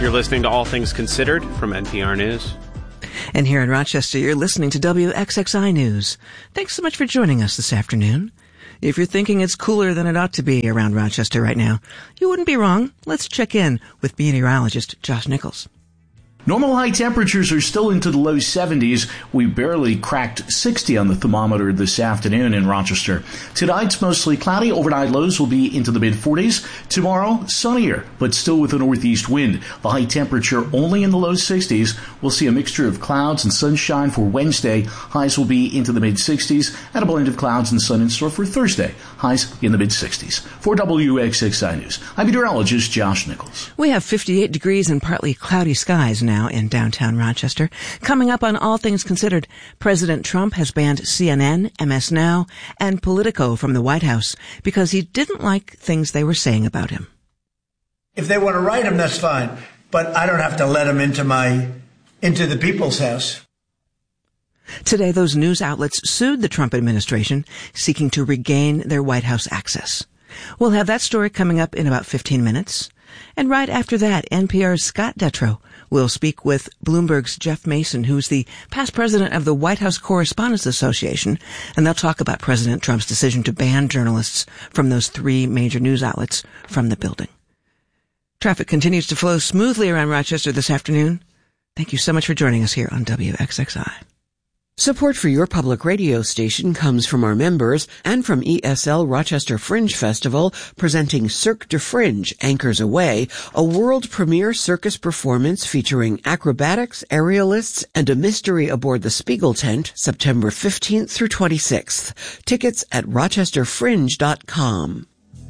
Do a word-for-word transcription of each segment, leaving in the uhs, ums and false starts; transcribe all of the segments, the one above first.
You're listening to All Things Considered from N P R News. And here in Rochester, you're listening to W X X I News. Thanks so much for joining us this afternoon. If you're thinking it's cooler than it ought to be around Rochester right now, you wouldn't be wrong. Let's check in with meteorologist Josh Nichols. Normal high temperatures are still into the low seventies. We barely cracked sixty on the thermometer this afternoon in Rochester. Tonight's mostly cloudy. Overnight lows will be into the mid-forties. Tomorrow, sunnier, but still with a northeast wind. The high temperature only in the low sixties. We'll see a mixture of clouds and sunshine for Wednesday. Highs will be into the mid-sixties, and a blend of clouds and sun in store for Thursday. Highs in the mid-sixties. For W X X I News, I'm meteorologist Josh Nichols. We have fifty-eight degrees and partly cloudy skies now. Now in downtown Rochester. Coming up on All Things Considered, President Trump has banned C N N, M S Now, and Politico from the White House because he didn't like things they were saying about him. If they want to write him, that's fine. But I don't have to let him into my, into the people's house. Today, those news outlets sued the Trump administration, seeking to regain their White House access. We'll have that story coming up in about fifteen minutes. And right after that, N P R's Scott Detrow will speak with Bloomberg's Jeff Mason, who's the past president of the White House Correspondents Association, and they'll talk about President Trump's decision to ban journalists from those three major news outlets from the building. Traffic continues to flow smoothly around Rochester this afternoon. Thank you so much for joining us here on W X X I. Support for your public radio station comes from our members and from E S L Rochester Fringe Festival, presenting Cirque du Fringe Anchors Away, a world premiere circus performance featuring acrobatics, aerialists, and a mystery aboard the Spiegel tent, September fifteenth through twenty-sixth. Tickets at rochester fringe dot com.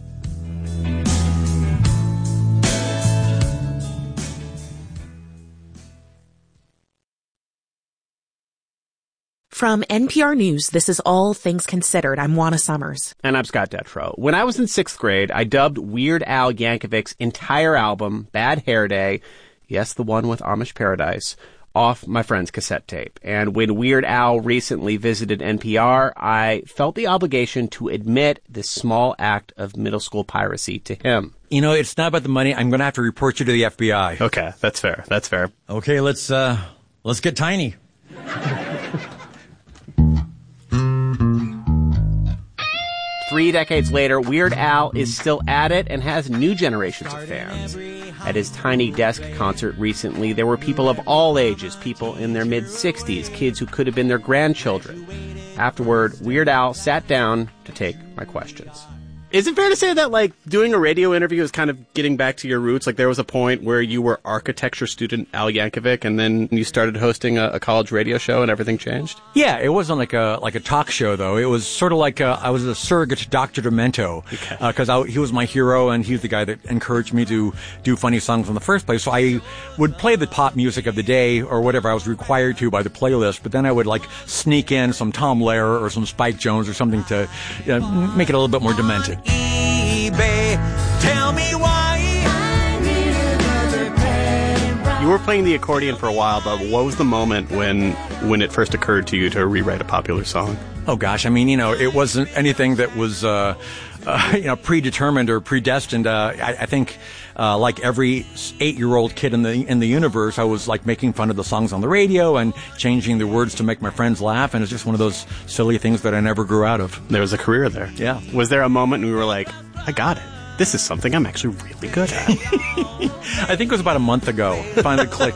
From N P R News, this is All Things Considered. I'm Juana Summers. And I'm Scott Detrow. When I was in sixth grade, I dubbed Weird Al Yankovic's entire album, Bad Hair Day, yes, the one with Amish Paradise, off my friend's cassette tape. And when Weird Al recently visited N P R, I felt the obligation to admit this small act of middle school piracy to him. You know, it's not about the money. I'm going to have to report you to the F B I. Okay, that's fair. That's fair. Okay, let's, uh, let's get tiny. Three decades later, Weird Al is still at it and has new generations of fans. At his Tiny Desk concert recently, there were people of all ages, people in their mid-sixties, kids who could have been their grandchildren. Afterward, Weird Al sat down to take my questions. Is it fair to say that, like, doing a radio interview is kind of getting back to your roots? Like, there was a point where you were architecture student Al Yankovic, and then you started hosting a, a college radio show, and everything changed? Yeah, it wasn't like a like a talk show, though. It was sort of like a, I was a surrogate to Doctor Demento, because okay. uh, he was my hero, and he was the guy that encouraged me to do funny songs in the first place. So I would play the pop music of the day, or whatever I was required to by the playlist, but then I would, like, sneak in some Tom Lehrer or some Spike Jones or something to uh, make it a little bit more demented. eBay, tell me why I need another pen. You were playing the accordion for a while, but what was the moment when when it first occurred to you to rewrite a popular song? Oh gosh, I mean, you know, it wasn't anything that was uh, uh you know predetermined or predestined. Uh, I, I think uh, like every eight-year-old kid in the in the universe, I was like making fun of the songs on the radio and changing the words to make my friends laugh, and it's just one of those silly things that I never grew out of. There was a career there. Yeah. Was there a moment when we were like, I got it. This is something I'm actually really good at. I think it was about a month ago. Finally clicked.